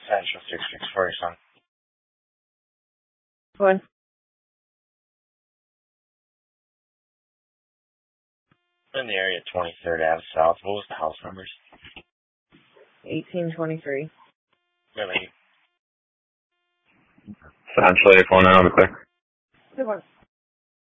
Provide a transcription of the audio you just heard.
Central 664, son. What? In the area, 23rd Ave South. What was the house numbers? 1823. Really? Central 849, I'll be quick. Good one.